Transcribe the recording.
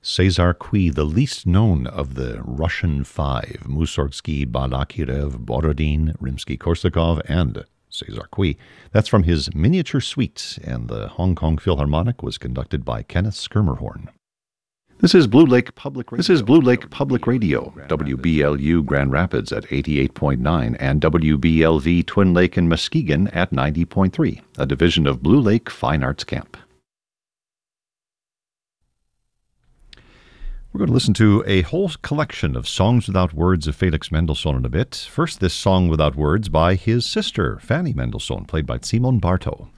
Cesar Cui, the least known of the Russian Five, Mussorgsky, Balakirev, Borodin, Rimsky-Korsakov, and Cesar Cui. That's from his Miniature Suite, and the Hong Kong Philharmonic was conducted by Kenneth Skirmerhorn. This is Blue Lake Public Radio, WBLU Grand Rapids at 88.9 and WBLV Twin Lake and Muskegon at 90.3, a division of Blue Lake Fine Arts Camp. We're going to listen to a whole collection of songs without words of Felix Mendelssohn in a bit. First, this song without words by his sister, Fanny Mendelssohn, played by Simone Bartow.